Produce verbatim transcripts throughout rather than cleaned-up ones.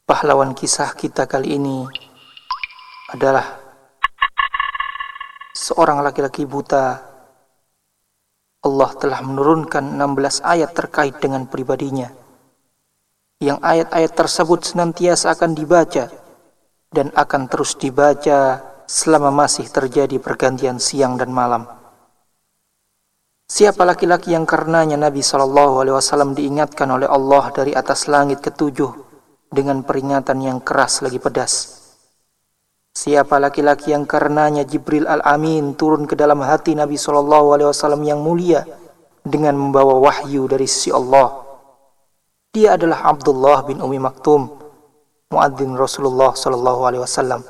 Pahlawan kisah kita kali ini adalah seorang laki-laki buta. Allah telah menurunkan enam belas ayat terkait dengan pribadinya, yang ayat-ayat tersebut senantiasa akan dibaca dan akan terus dibaca selama masih terjadi pergantian siang dan malam. Siapa laki-laki yang karenanya Nabi shallallahu alaihi wasallam diingatkan oleh Allah dari atas langit ketujuh dengan peringatan yang keras lagi pedas? Siapa laki-laki yang karenanya Jibril Al-Amin turun ke dalam hati Nabi shallallahu alaihi wasallam yang mulia dengan membawa wahyu dari sisi Allah? Dia adalah Abdullah bin Ummi Maktum, muadzin Rasulullah shallallahu alaihi wasallam.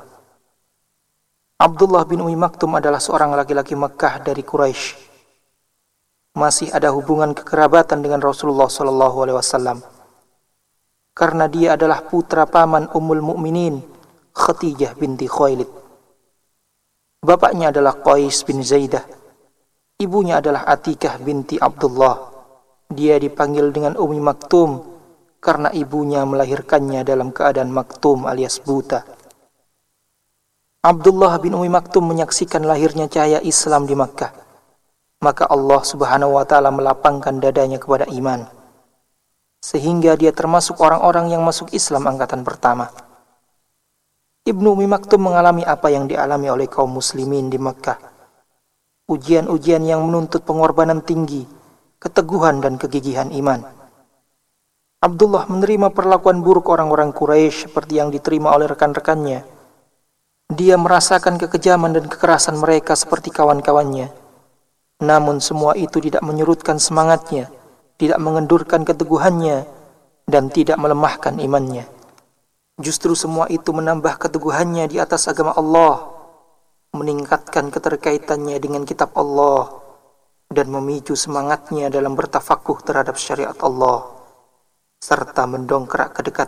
Abdullah bin Ummi Maktum adalah seorang laki-laki Mekkah dari Quraisy. Masih ada hubungan kekerabatan dengan Rasulullah shallallahu alaihi wasallam karena dia adalah putra paman Ummul Mukminin Khadijah binti Khuwailid. Bapaknya adalah Qais bin Zaidah, ibunya adalah Atikah binti Abdullah. Dia dipanggil dengan Ummi Maktum karena ibunya melahirkannya dalam keadaan maktum alias buta. Abdullah bin Ummi Maktum menyaksikan lahirnya cahaya Islam di Makkah. Maka Allah subhanahu wa ta'ala melapangkan dadanya kepada iman, sehingga dia termasuk orang-orang yang masuk Islam angkatan pertama. Ibnu Ummi Maktum mengalami apa yang dialami oleh kaum muslimin di Makkah. Ujian-ujian yang menuntut pengorbanan tinggi, keteguhan dan kegigihan iman. Abdullah menerima perlakuan buruk orang-orang Quraisy seperti yang diterima oleh rekan-rekannya. Dia merasakan kekejaman dan kekerasan mereka seperti kawan-kawannya. Namun semua itu tidak menyurutkan semangatnya, tidak mengendurkan keteguhannya, dan tidak melemahkan imannya. Justru semua itu menambah keteguhannya di atas agama Allah, meningkatkan keterkaitannya dengan kitab Allah, dan memicu semangatnya dalam bertafakuh terhadap syariat Allah, serta mendongkrak kedekatan